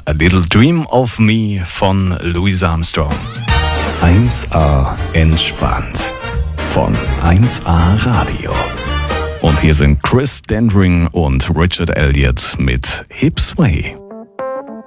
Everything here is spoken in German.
A Little Dream of Me von Louis Armstrong. 1A entspannt von 1A Radio. Und hier sind Chris Dendring und Richard Elliott mit Hip Sway.